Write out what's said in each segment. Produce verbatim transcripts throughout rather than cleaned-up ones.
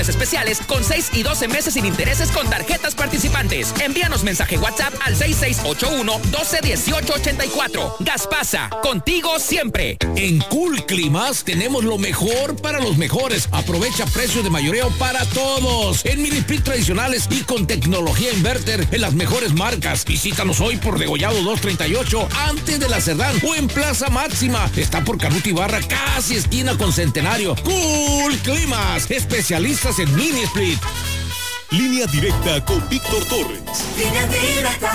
Especiales con seis y doce meses sin intereses con tarjetas participantes. Envíanos mensaje WhatsApp al seis seis ocho uno, uno dos uno ocho ocho cuatro. Gaspasa, contigo siempre. En Cool Climas tenemos lo mejor para los mejores. Aprovecha precios de mayoreo para todos. En mini split tradicionales y con tecnología inverter en las mejores marcas. Visítanos hoy por Degollado doscientos treinta y ocho antes de la Cerdán o en Plaza Máxima. Está por Canuto Ibarra, casi esquina con Centenario. Cool Climas, especialistas en mini split. Línea directa con Víctor Torres. Línea directa.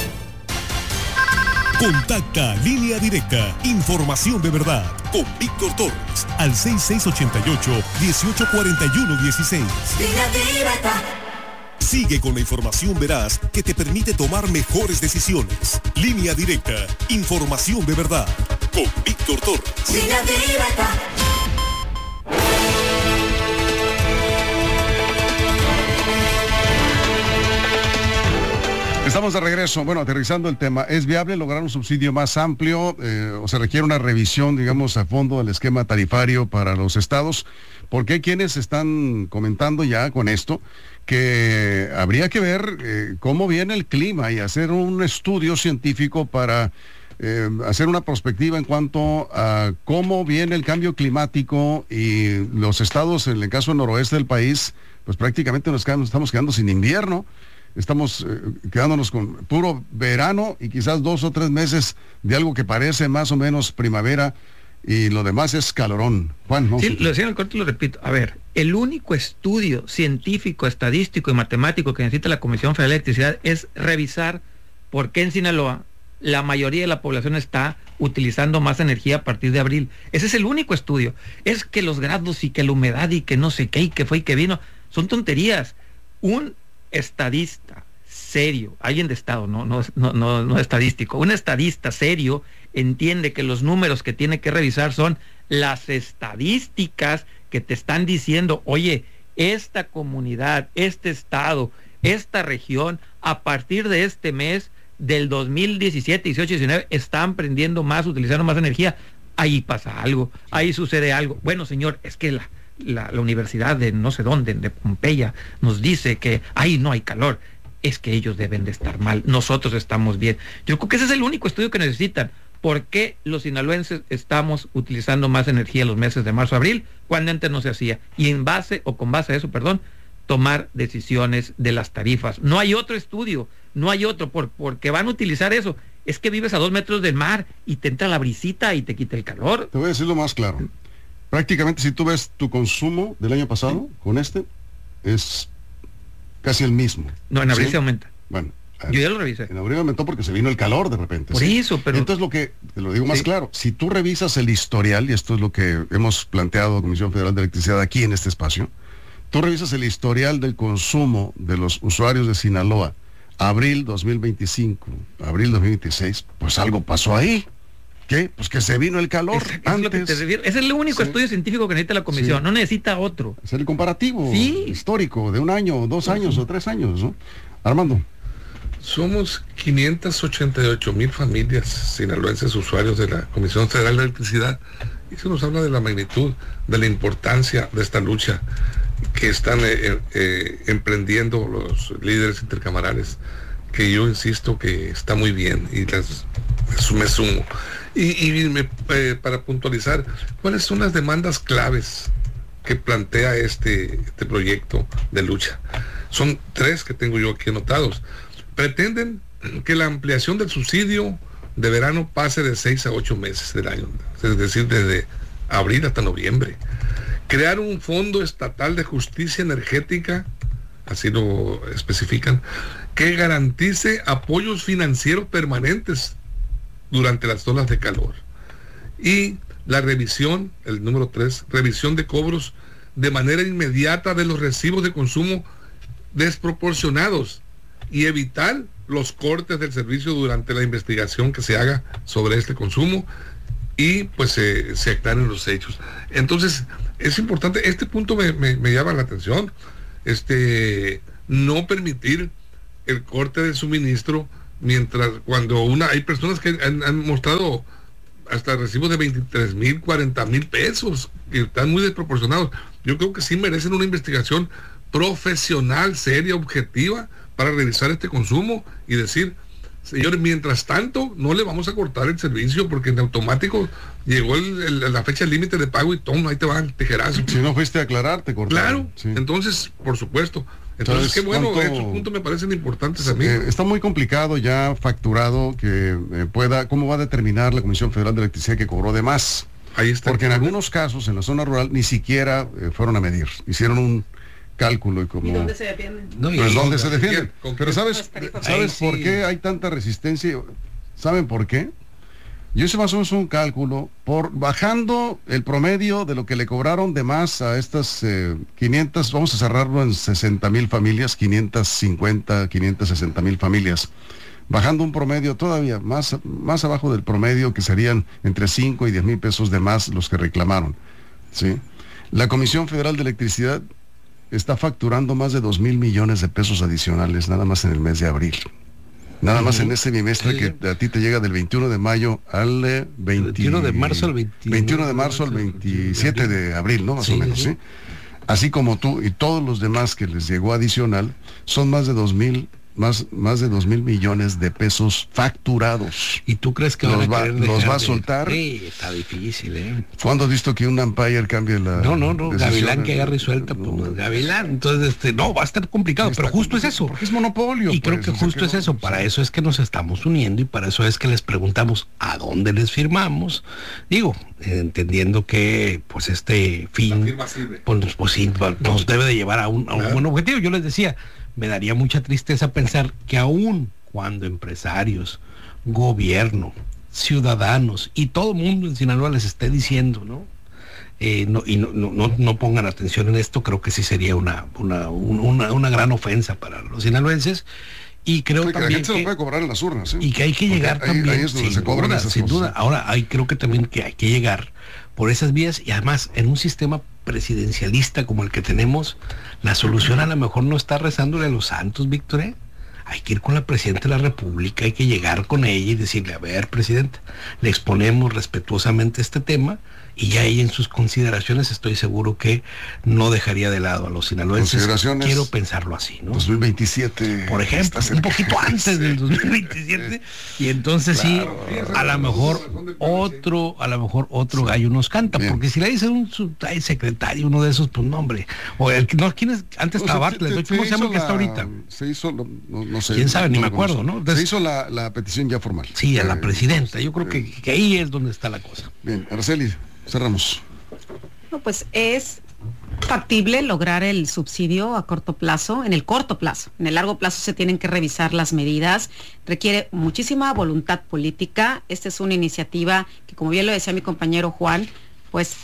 Contacta Línea Directa. Información de verdad con Víctor Torres al seis seis ocho ocho, uno ocho cuatro uno uno seis. Línea directa. Sigue con la información veraz que te permite tomar mejores decisiones. Línea Directa. Información de verdad con Víctor Torres. Línea directa. Estamos de regreso. Bueno, aterrizando el tema, ¿es viable lograr un subsidio más amplio eh, o se requiere una revisión, digamos, a fondo del esquema tarifario para los estados? Porque hay quienes están comentando ya con esto que habría que ver eh, cómo viene el clima y hacer un estudio científico para eh, hacer una perspectiva en cuanto a cómo viene el cambio climático y los estados, en el caso noroeste del país, pues prácticamente nos quedamos, estamos quedando sin invierno. Estamos eh, quedándonos con puro verano y quizás dos o tres meses de algo que parece más o menos primavera y lo demás es calorón. Juan, ¿no? Sí, lo decía en el corte y lo repito. A ver, el único estudio científico, estadístico y matemático que necesita la Comisión Federal de Electricidad es revisar por qué en Sinaloa la mayoría de la población está utilizando más energía a partir de abril. Ese es el único estudio. Es que los grados y que la humedad y que no sé qué y que fue y que vino, son tonterías. Un estadista serio, alguien de estado, no, no, no, no, no estadístico, un estadista serio entiende que los números que tiene que revisar son las estadísticas que te están diciendo, oye, esta comunidad, este estado, esta región, a partir de este mes del dos mil diecisiete, dieciocho, diecinueve, están prendiendo más, utilizando más energía. Ahí pasa algo, ahí sucede algo. Bueno, señor, es que la La, la universidad de no sé dónde, de Pompeya, nos dice que ahí no hay calor. Es que ellos deben de estar mal, nosotros estamos bien. Yo creo que ese es el único estudio que necesitan. ¿Por qué los sinaloenses estamos utilizando más energía en los meses de marzo a abril cuando antes no se hacía? Y en base, o con base a eso, perdón, tomar decisiones de las tarifas. No hay otro estudio, no hay otro, por, porque van a utilizar eso. Es que vives a dos metros del mar y te entra la brisita y te quita el calor. Te voy a decirlo más claro. Prácticamente si tú ves tu consumo del año pasado, ¿sí? Con este, es casi el mismo. No, en abril ¿sí? se aumenta. Bueno. Yo ya lo revisé. En abril aumentó porque se vino el calor de repente. Por ¿sí? eso, pero... Entonces lo que, te lo digo más sí. claro, si tú revisas el historial, y esto es lo que hemos planteado Comisión Federal de Electricidad aquí en este espacio, tú revisas el historial del consumo de los usuarios de Sinaloa, abril dos mil veinticinco, abril dos mil veintiséis, pues algo pasó ahí. ¿Qué? Pues que se vino el calor es, es antes. Lo que te refiero. Es el único sí. estudio científico que necesita la comisión, sí. no necesita otro. Es el comparativo sí. histórico de un año, dos años sí. o tres años, ¿no? Armando. Somos quinientas ochenta y ocho mil familias sinaloenses usuarios de la Comisión Federal de Electricidad y eso nos habla de la magnitud, de la importancia de esta lucha que están eh, eh, emprendiendo los líderes intercamarales, que yo insisto que está muy bien y las, me sumo. Y, y me, eh, para puntualizar, ¿cuáles son las demandas claves que plantea este, este proyecto de lucha? Son tres que tengo yo aquí anotados. Pretenden que la ampliación del subsidio de verano pase de seis a ocho meses del año, es decir, desde abril hasta noviembre. Crear un fondo estatal de justicia energética, así lo especifican, que garantice apoyos financieros permanentes durante las olas de calor. Y la revisión, el número tres, revisión de cobros de manera inmediata de los recibos de consumo desproporcionados y evitar los cortes del servicio durante la investigación que se haga sobre este consumo y pues eh, se aclaren los hechos. Entonces es importante, este punto me, me, me llama la atención, este no permitir el corte de suministro mientras cuando una hay personas que han, han mostrado hasta recibos de veintitrés mil, cuarenta mil pesos que están muy desproporcionados. yo creo que sí merecen una investigación profesional, seria, objetiva, para revisar este consumo y decir, señores, mientras tanto, no le vamos a cortar el servicio porque en automático llegó el, el, la fecha límite de pago y toma, ahí te van tijerazo. Si no fuiste a aclarar, te cortaron. Claro, sí. Entonces, por supuesto. Entonces, qué bueno, ¿cuánto... estos puntos me parecen importantes a mí. Eh, está muy complicado ya facturado que eh, pueda, ¿cómo va a determinar la Comisión Federal de Electricidad que cobró de más? Ahí está. Porque en algunos casos, en la zona rural, ni siquiera eh, fueron a medir. Hicieron un cálculo y como... ¿Y dónde se defienden? No, y pues dónde se defienden. ¿Con Pero ¿sabes, ¿sabes sí. por qué hay tanta resistencia? ¿Saben por qué? Yo hice más o menos un cálculo por bajando el promedio de lo que le cobraron de más a estas eh, quinientas, vamos a cerrarlo en sesenta mil familias, quinientas cincuenta, quinientas sesenta mil familias. Bajando un promedio todavía más, más abajo del promedio, que serían entre cinco y diez mil pesos de más los que reclamaron. ¿Sí? La Comisión Federal de Electricidad está facturando más de dos mil millones de pesos adicionales nada más en el mes de abril. Nada más en ese bimestre sí. que a ti te llega del veintiuno de mayo al eh, veinte, veintiuno de marzo al veintiuno, veintiuno de marzo al veintisiete de abril, ¿no? Más sí, o menos, ¿sí? ¿sí? Así como tú y todos los demás que les llegó adicional, son más de dos mil Más, más de dos mil millones de pesos facturados. ¿Y tú crees que los va, los va a de... soltar? Sí, está difícil, ¿eh? ¿Cuándo has visto que un umpire cambie la No, no, no, decisión? Gavilán que agarre y suelta, pues, no. Gavilán. Entonces, este, no, va a estar complicado, pero justo es eso. Porque es monopolio. Y pues, creo que o sea, justo que es no, eso. Para eso es que nos estamos uniendo y para eso es que les preguntamos a dónde les firmamos. Digo, eh, entendiendo que, pues, este fin, pues, pues sí, nos debe de llevar a un, a un buen objetivo. Yo les decía, me daría mucha tristeza pensar que aún cuando empresarios, gobierno, ciudadanos y todo el mundo en Sinaloa les esté diciendo, ¿no? Eh, no y no, no, no pongan atención en esto, creo que sí sería una, una, una, una gran ofensa para los sinaloenses. Y creo sí, también que la gente que, se lo puede cobrar en las urnas, ¿eh? Y que hay que Porque llegar ahí, también, ahí es donde sin, se cobran duda, esas sin cosas. duda. Ahora, hay, creo que también que hay que llegar por esas vías y además en un sistema presidencialista como el que tenemos, la solución a lo mejor no está rezándole a los santos, Víctor, ¿eh? Hay que ir con la Presidenta de la República, hay que llegar con ella y decirle, a ver, Presidenta, le exponemos respetuosamente este tema y ya ella en sus consideraciones estoy seguro que no dejaría de lado a los sinaloenses. Quiero pensarlo así, ¿no? dos mil veintisiete. Por ejemplo, un poquito antes del dos mil veintisiete. Y entonces claro, sí, a lo mejor otro, a lo mejor otro gallo nos canta. Bien. Porque si le dice un secretario, uno de esos, pues no, hombre. O el que no, ¿quién es? Antes estaba Bartlett, ¿cómo se llama el que está ahorita? Se hizo, no, no sé. ¿Quién sabe? No, ni no me acuerdo, ¿no? Entonces, se hizo la, la petición ya formal. Sí, a eh, la presidenta. Yo creo que, que ahí es donde está la cosa. Bien, Araceli, cerramos. No, pues es factible lograr el subsidio a corto plazo, en el corto plazo. En el largo plazo se tienen que revisar las medidas. Requiere muchísima voluntad política. Esta es una iniciativa que, como bien lo decía mi compañero Juan, pues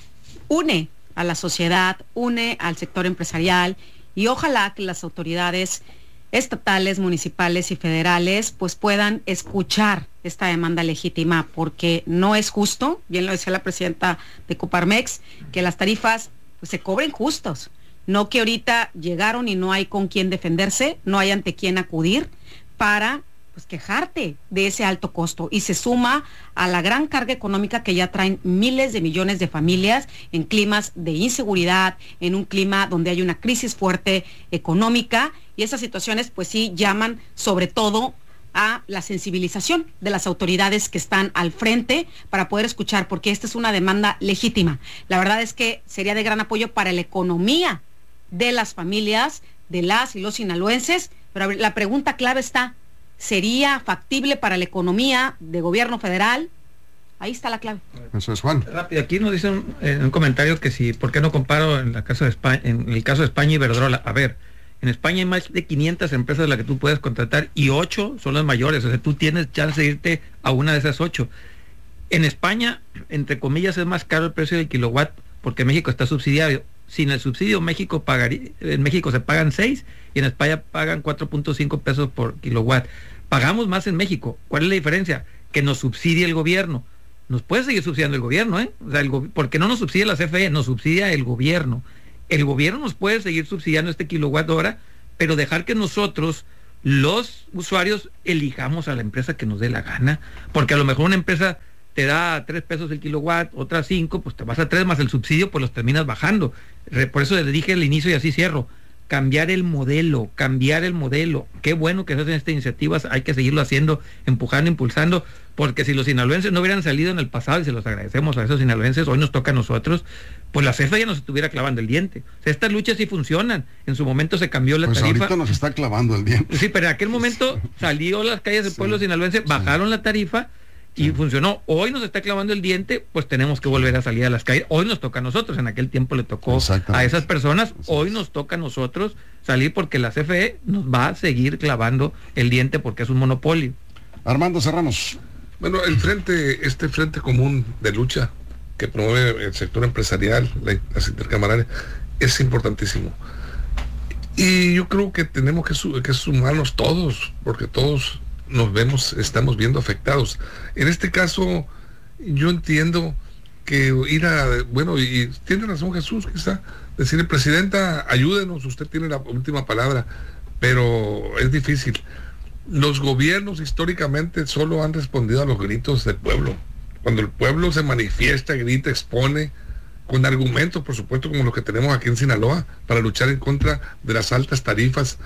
une a la sociedad, une al sector empresarial y ojalá que las autoridades estatales, municipales y federales pues puedan escuchar esta demanda legítima, porque no es justo, bien lo decía la presidenta de Coparmex, que las tarifas pues se cobren justos, no que ahorita llegaron y no hay con quién defenderse, no hay ante quién acudir para pues quejarte de ese alto costo, y se suma a la gran carga económica que ya traen miles de millones de familias en climas de inseguridad, en un clima donde hay una crisis fuerte económica, y esas situaciones pues sí llaman sobre todo a la sensibilización de las autoridades que están al frente para poder escuchar, porque esta es una demanda legítima. La verdad es que sería de gran apoyo para la economía de las familias, de las y los sinaloenses, pero la pregunta clave está, ¿sería factible para la economía de gobierno federal? Ahí está la clave. Eso es, Juan. Rápido, aquí nos dicen en un comentario que si, ¿por qué no comparo en, la caso de España, en el caso de España y Iberdrola? A ver, en España hay más de quinientas empresas de las que tú puedes contratar y ocho son las mayores, o sea, tú tienes chance de irte a una de esas ocho. En España, entre comillas, es más caro el precio del kilowatt porque México está subsidiado. Sin el subsidio, México pagaría, en México se pagan seis y en España pagan cuatro punto cinco pesos por kilowatt. Pagamos más en México. ¿Cuál es la diferencia? Que nos subsidia el gobierno. Nos puede seguir subsidiando el gobierno, ¿eh? O sea, el go- porque no nos subsidia la C F E, nos subsidia el gobierno. El gobierno nos puede seguir subsidiando este kilowatt hora, pero dejar que nosotros, los usuarios, elijamos a la empresa que nos dé la gana, porque a lo mejor una empresa te da tres pesos el kilowatt, otras cinco, pues te vas a tres más el subsidio, pues los terminas bajando. Por eso les dije al inicio y así cierro, cambiar el modelo, cambiar el modelo. Qué bueno que se hacen estas iniciativas, hay que seguirlo haciendo, empujando, impulsando, porque si los sinaloenses no hubieran salido en el pasado, y se los agradecemos a esos sinaloenses, hoy nos toca a nosotros, pues la C F E ya nos estuviera clavando el diente. O sea, estas luchas sí funcionan. En su momento se cambió la pues tarifa. Ahorita nos está clavando el diente. Sí, pero en aquel momento salió a las calles del pueblo sí, sinaloense, bajaron sí. la tarifa, y sí. funcionó. Hoy nos está clavando el diente, pues tenemos que volver a salir a las calles. Hoy nos toca a nosotros, en aquel tiempo le tocó a esas personas, hoy nos toca a nosotros salir porque la C F E nos va a seguir clavando el diente porque es un monopolio. Armando Serranos. Bueno, el frente, este frente común de lucha que promueve el sector empresarial, las intercamarales, es importantísimo. Y yo creo que tenemos que, su, que sumarnos todos, porque todos nos vemos, estamos viendo afectados. En este caso, yo entiendo que ir a, bueno, y tiene razón Jesús, quizá, decirle, presidenta, ayúdenos, usted tiene la última palabra, pero es difícil. Los gobiernos históricamente solo han respondido a los gritos del pueblo. Cuando el pueblo se manifiesta, grita, expone, con argumentos, por supuesto, como los que tenemos aquí en Sinaloa, para luchar en contra de las altas tarifas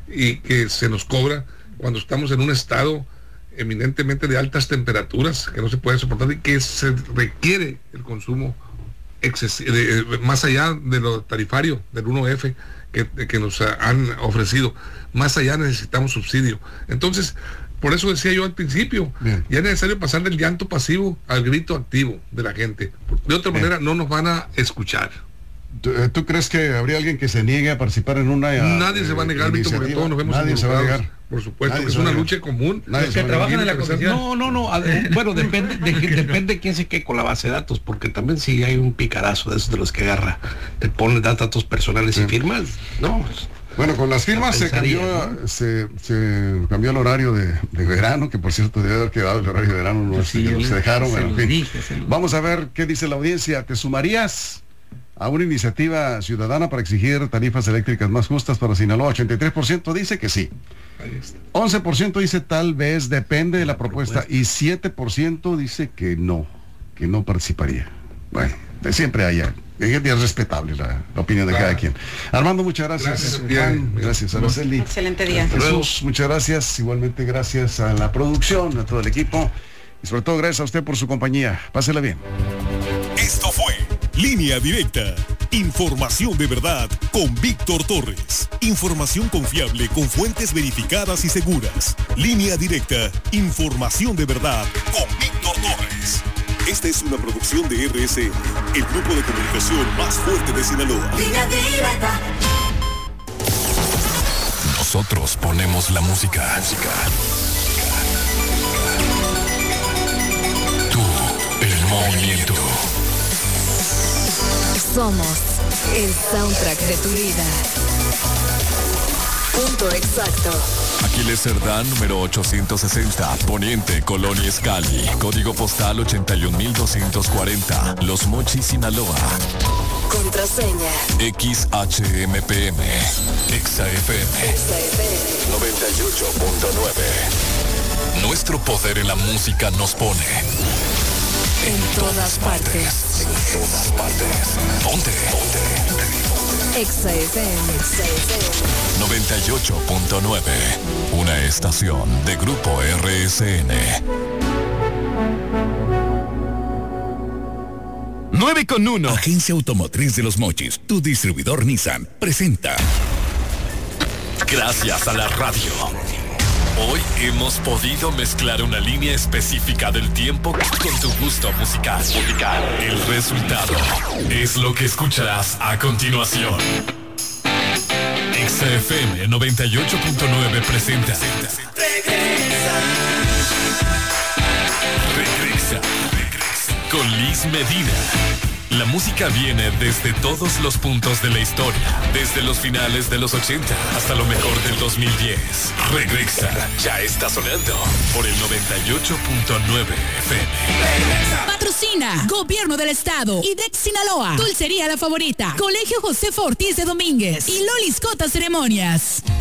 y que se nos cobra cuando estamos en un estado eminentemente de altas temperaturas que no se puede soportar y que se requiere el consumo excesivo, de, más allá de lo tarifario, del uno F que, que nos han ofrecido, más allá necesitamos subsidio. Entonces, por eso decía yo al principio, bien, ya es necesario pasar del llanto pasivo al grito activo de la gente. De otra bien. manera no nos van a escuchar. ¿Tú, ¿Tú crees que habría alguien que se niegue a participar en una Nadie eh, se va a negar, Víctor, porque todos nos vemos Nadie se va a negar. Por supuesto, que es una lucha común. Los que trabajan en la comisión. No, no, no. Bueno, depende de, depende de quién se quede con la base de datos, porque también si hay un picarazo de esos de los que agarra, te pone datos personales sí. y firmas, no. Bueno, con las firmas se cambió, ¿no? se, se cambió el horario de, de verano, que por cierto debe haber quedado el horario de verano, no sí, sé, se dejaron, se en fin. Dije, Vamos a ver qué dice la audiencia. ¿Te sumarías a una iniciativa ciudadana para exigir tarifas eléctricas más justas para Sinaloa? ochenta y tres por ciento dice que sí. once por ciento dice tal vez, depende de la, la propuesta, propuesta, y siete por ciento dice que no, que no participaría. Bueno, de siempre hay es respetable la, la opinión de claro. cada quien. Armando, muchas gracias. Gracias, bien, gracias Araceli. Excelente día. Jesús, muchas gracias. Igualmente gracias a la producción, a todo el equipo y sobre todo gracias a usted por su compañía. Pásela bien. Esto fue Línea Directa. Información de verdad con Víctor Torres. Información confiable con fuentes verificadas y seguras. Línea Directa. Información de verdad con Víctor Torres. Esta es una producción de R S N, el grupo de comunicación más fuerte de Sinaloa. Línea Directa. Nosotros ponemos la música. música. Tú, el movimiento. Somos el soundtrack de tu vida. Punto exacto. Aquiles Cerdán, número ochocientos sesenta, Poniente, Colonia Escali, código postal ochenta y un mil doscientos cuarenta, Los Mochis, Sinaloa. Contraseña X H M P M, Exa F M, Exa F M noventa y ocho punto nueve. Nuestro poder en la música nos pone en, en todas partes. En todas partes. Ponte, ponte. Exa F M, Exa F M noventa y ocho punto nueve, una estación de Grupo R S N. nueve con uno. Agencia Automotriz de Los Mochis, tu distribuidor Nissan, presenta. Gracias a la radio. Hoy hemos podido mezclar una línea específica del tiempo con tu gusto musical. musical. El resultado es lo que escucharás a continuación. Exa F M noventa y ocho punto nueve presenta. Regresa. Regresa. Regresa. Con Liz Medina. La música viene desde todos los puntos de la historia, desde los finales de los ochenta hasta lo mejor del dos mil diez. Regresa, ya está sonando por el noventa y ocho punto nueve F M. Regresa. Patrocina Gobierno del Estado, I D E X Sinaloa, Dulcería La Favorita, Colegio José Ortiz de Domínguez y Lolis Cota Ceremonias.